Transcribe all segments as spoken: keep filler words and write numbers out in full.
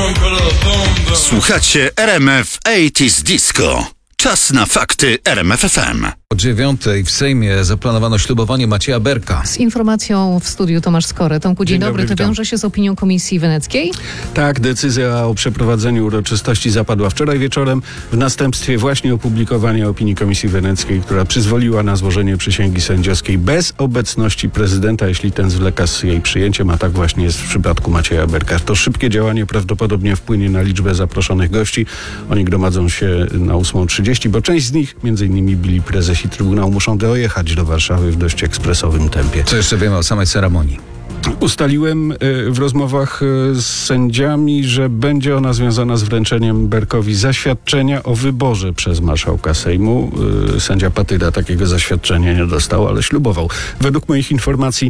Słuchacie R M F osiemdziesiąt Disco. Czas na fakty R M F F M. O dziewiątej w Sejmie zaplanowano ślubowanie Macieja Berka. Z informacją w studiu Tomasz Skory. Tomku, dzień, dzień dobry. dobry. To wiąże się z opinią Komisji Weneckiej? Tak, decyzja o przeprowadzeniu uroczystości zapadła wczoraj wieczorem w następstwie właśnie opublikowania opinii Komisji Weneckiej, która przyzwoliła na złożenie przysięgi sędziowskiej bez obecności prezydenta, jeśli ten zwleka z jej przyjęciem, a tak właśnie jest w przypadku Macieja Berka. To szybkie działanie prawdopodobnie wpłynie na liczbę zaproszonych gości. Oni gromadzą się na ósmą trzydzieści, bo część z nich, między innymi byli prezesi Trybunału, muszą dojechać do Warszawy w dość ekspresowym tempie. Co jeszcze wiemy o samej ceremonii? Ustaliłem w rozmowach z sędziami, że będzie ona związana z wręczeniem Berkowi zaświadczenia o wyborze przez marszałka Sejmu. Sędzia Patyda takiego zaświadczenia nie dostał, ale ślubował. Według moich informacji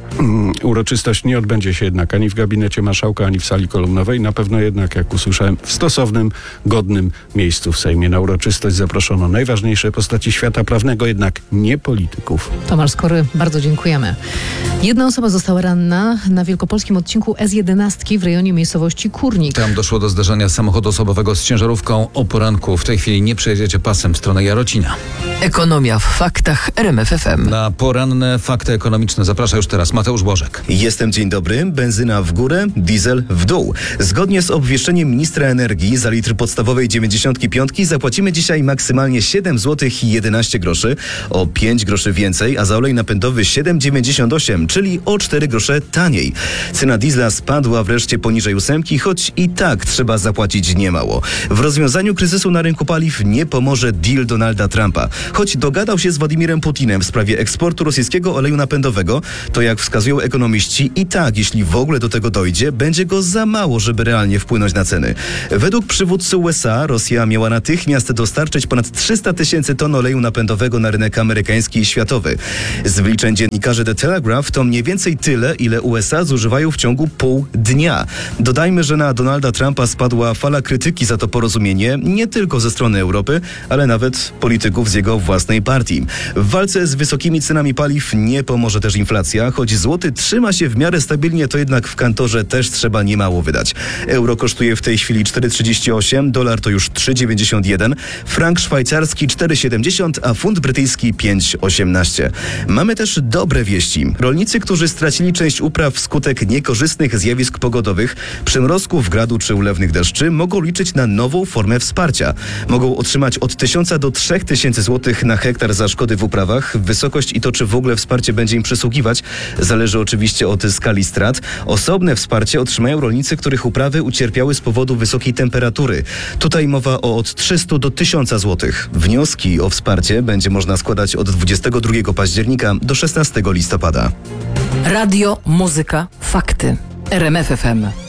uroczystość nie odbędzie się jednak ani w gabinecie marszałka, ani w sali kolumnowej. Na pewno jednak, jak usłyszałem, w stosownym, godnym miejscu w Sejmie. Na uroczystość zaproszono najważniejsze postaci świata prawnego, jednak nie polityków. Tomasz Skory, bardzo dziękujemy. Jedna osoba została ranna na wielkopolskim odcinku S jedenaście w rejonie miejscowości Kurnik. Tam doszło do zderzenia samochodu osobowego z ciężarówką o poranku. W tej chwili nie przejedziecie pasem w stronę Jarocina. Ekonomia w faktach R M F F M. Na poranne fakty ekonomiczne zaprasza już teraz Mateusz Bożek. Jestem, dzień dobry. Benzyna w górę, diesel w dół. Zgodnie z obwieszczeniem ministra energii za litr podstawowej dziewięćdziesiątki piątki zapłacimy dzisiaj maksymalnie siedem złotych i jedenaście groszy, o pięć groszy więcej, a za olej napędowy siedem dziewięćdziesiąt osiem, czyli o cztery grosze taniej. Cena diesla spadła wreszcie poniżej ósemki, choć i tak trzeba zapłacić niemało. W rozwiązaniu kryzysu na rynku paliw nie pomoże deal Donalda Trumpa. Choć dogadał się z Władimirem Putinem w sprawie eksportu rosyjskiego oleju napędowego, to jak wskazują ekonomiści, i tak, jeśli w ogóle do tego dojdzie, będzie go za mało, żeby realnie wpłynąć na ceny. Według przywódcy U S A Rosja miała natychmiast dostarczyć ponad trzysta tysięcy ton oleju napędowego na rynek amerykański i światowy. Z wyliczeń dziennikarzy The Telegraph to mniej więcej tyle, ile U S A zużywają w ciągu pół dnia. Dodajmy, że na Donalda Trumpa spadła fala krytyki za to porozumienie, nie tylko ze strony Europy, ale nawet polityków z jego własnej partii. W walce z wysokimi cenami paliw nie pomoże też inflacja, choć złoty trzyma się w miarę stabilnie, to jednak w kantorze też trzeba niemało wydać. Euro kosztuje w tej chwili cztery trzydzieści osiem, dolar to już trzy dziewięćdziesiąt jeden, frank szwajcarski cztery siedemdziesiąt, a funt brytyjski pięć osiemnaście. Mamy też dobre wieści. Rolnicy, którzy stracili część upraw wskutek niekorzystnych zjawisk pogodowych, przymrozków, gradu czy ulewnych deszczy, mogą liczyć na nową formę wsparcia. Mogą otrzymać od tysiąca do trzech tysięcy złotych na hektar za szkody w uprawach. Wysokość i to, czy w ogóle wsparcie będzie im przysługiwać, zależy oczywiście od skali strat. Osobne wsparcie otrzymają rolnicy, których uprawy ucierpiały z powodu wysokiej temperatury. Tutaj mowa o od trzysta do tysiąca złotych. Wnioski o wsparcie będzie można składać od dwudziestego drugiego października do szesnastego listopada. Radio, muzyka, fakty. R M F F M.